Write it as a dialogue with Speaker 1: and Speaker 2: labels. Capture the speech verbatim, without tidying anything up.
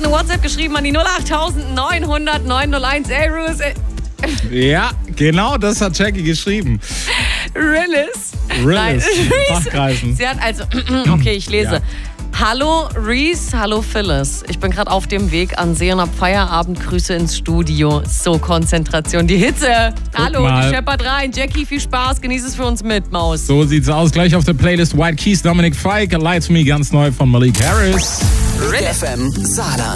Speaker 1: gerade eine WhatsApp geschrieben an die null acht neun null null neun null eins. Ey, Rules, ey.
Speaker 2: Ja, genau das hat Jackie geschrieben.
Speaker 1: Rillis.
Speaker 2: Rillis, Fachkreisen.
Speaker 1: Sie hat also, okay, ich lese.
Speaker 2: Ja.
Speaker 1: Hallo Reese, hallo Phyllis. Ich bin gerade auf dem Weg an See und hab Feierabend. Grüße ins Studio. So, Konzentration, die Hitze.
Speaker 2: Guck
Speaker 1: Hallo,
Speaker 2: mal.
Speaker 1: die scheppert rein. Jackie, viel Spaß. Genieß es für uns mit, Maus.
Speaker 2: So sieht's aus. Gleich auf der Playlist White Keys, Dominic Fike, Lie to Me, ganz neu von Malik Harris.
Speaker 3: Hit F M Saarland.